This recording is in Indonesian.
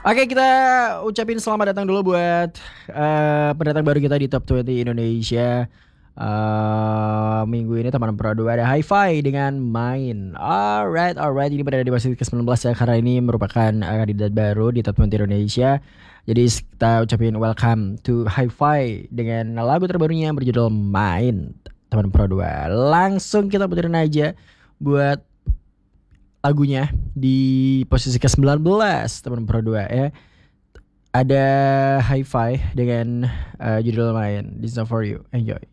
Oke, kita ucapin selamat datang dulu buat pendatang baru kita di Top 20 Indonesia. Minggu ini teman Pro 2 ada Hi-Fi dengan Main. Alright. Ini berada di posisi ke-19 ya, karena ini merupakan kandidat baru di Top 20 Indonesia. Jadi kita ucapin welcome to Hi-Fi dengan lagu terbarunya yang berjudul Main. Teman Pro 2. Langsung kita puterin aja buat lagunya di posisi ke-19 teman Pro 2 ya. Ada Hi-Fi dengan judul Main. This is not for you. Enjoy.